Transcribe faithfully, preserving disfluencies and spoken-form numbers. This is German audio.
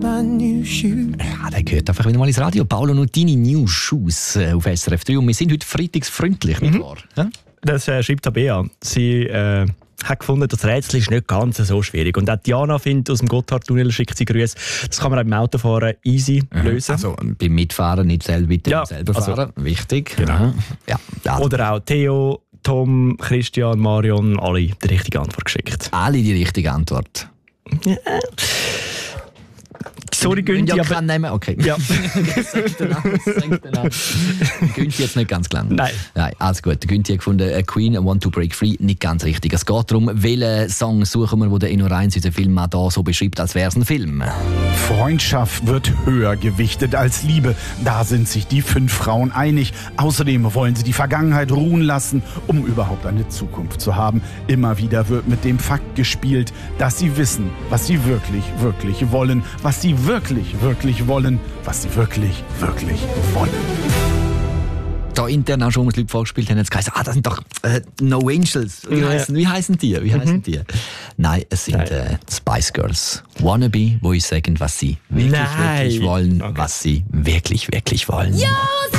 Ja, der gehört einfach wieder mal ins Radio. Paolo Nutini, New Shoes äh, auf S R F drei. Und wir sind heute freitagsfreundlich, nicht wahr? Ja? Das äh, schreibt Tabea. Sie äh, hat gefunden, das Rätsel ist nicht ganz so schwierig. Und auch Diana findet, aus dem Gotthardtunnel schickt sie Grüße. Das kann man auch beim Autofahren easy mhm. lösen. Also beim Mitfahren nicht selber, bitte ja, selber also, fahren. Wichtig. Genau. Ja. Ja. Oder auch Theo, Tom, Christian, Marion, alle die richtige Antwort geschickt. Alle die richtige Antwort. Ja. Sorry, Günther. Ja, aber nehmen. Okay. Ja. Günther jetzt nicht ganz klar. Nein. Nein, alles gut. Günther hat gefunden, A Queen, I Want to Break Free, nicht ganz richtig. Es geht darum, welchen Song suchen wir, wo der Inno Reins unseren Film auch da so beschreibt, als wäre es ein Film. Freundschaft wird höher gewichtet als Liebe. Da sind sich die fünf Frauen einig. Außerdem wollen sie die Vergangenheit ruhen lassen, um überhaupt eine Zukunft zu haben. Immer wieder wird mit dem Fakt gespielt, dass sie wissen, was sie wirklich, wirklich wollen. Was sie wirklich, wirklich wollen. Was sie wirklich, wirklich wollen. Da intern auch schon mal Leute vorgespielt haben, jetzt geheißen, ah, das sind doch äh, No Angels. Wie, ja. heißen, wie heißen die? Wie heißen mhm. die? Nein, es sind äh, Spice Girls. Wannabe, wo ich sagen, was sie wirklich, Nein. wirklich wollen. Okay. Was sie wirklich, wirklich wollen. Ja!